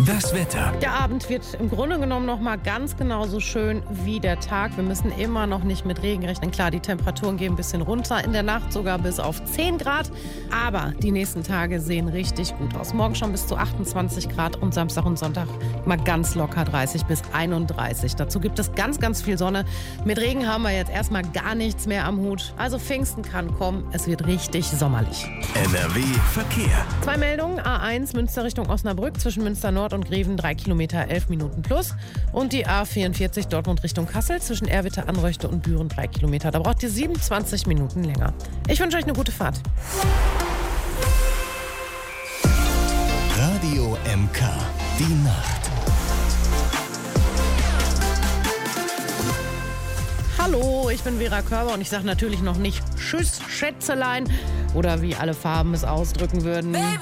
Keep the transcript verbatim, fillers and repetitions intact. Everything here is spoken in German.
Das Wetter. Der Abend wird im Grunde genommen noch mal ganz genauso schön wie der Tag. Wir müssen immer noch nicht mit Regen rechnen. Klar, die Temperaturen gehen ein bisschen runter, in der Nacht sogar bis auf zehn Grad. Aber die nächsten Tage sehen richtig gut aus. Morgen schon bis zu achtundzwanzig Grad und Samstag und Sonntag mal ganz locker dreißig bis einunddreißig. Dazu gibt es ganz, ganz viel Sonne. Mit Regen haben wir jetzt erstmal gar nichts mehr am Hut. Also Pfingsten kann kommen. Es wird richtig sommerlich. N R W Verkehr. Zwei Meldungen. A eins Münster Richtung Osnabrück zwischen Münster Nord und Greven drei Kilometer, elf Minuten plus. Und die A vierundvierzig Dortmund Richtung Kassel zwischen Erwitte, Anreuchte und Büren drei Kilometer. Da braucht ihr siebenundzwanzig Minuten länger. Ich wünsche euch eine gute Fahrt. Radio M K. Die Nacht. Hallo, ich bin Vera Körber und ich sage natürlich noch nicht Tschüss, Schätzelein oder wie alle Farben es ausdrücken würden.